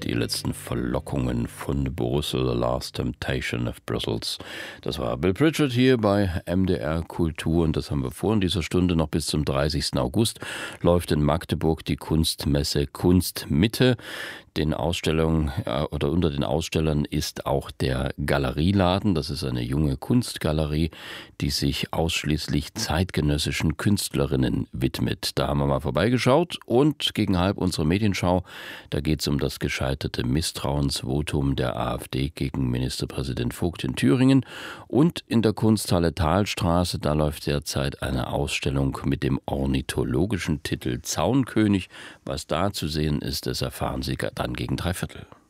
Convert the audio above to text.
die letzten Verlockungen von Brüssel, The Last Temptation of Brussels. Das war Bill Pritchard hier bei MDR Kultur und das haben wir vor. In dieser Stunde noch bis zum 30. August läuft in Magdeburg die Kunstmesse Kunstmitte. Unter den Ausstellern ist auch der Galerieladen. Das ist eine junge Kunstgalerie, die sich ausschließlich zeitgenössischen Künstlerinnen widmet. Da haben wir mal vorbeigeschaut und gegen halb unsere Medienschau, da geht es um das gescheiterte Misstrauensvotum der AfD gegen Ministerpräsident Vogt in Thüringen. Und in der Kunsthalle Thalstraße, da läuft derzeit eine Ausstellung mit dem ornithologischen Titel Zaunkönig. Was da zu sehen ist, das erfahren Sie dann gegen 3/4.